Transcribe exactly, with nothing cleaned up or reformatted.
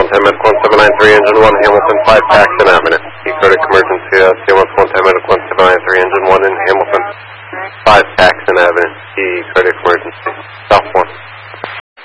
one ten Medical one seven nine three, engine one, Hamilton five, Paxton Avenue. Key cardiac emergency, uh, C M S one ten Medical one seven nine three, engine one in Hamilton five, Paxton Avenue. Key cardiac emergency, South one.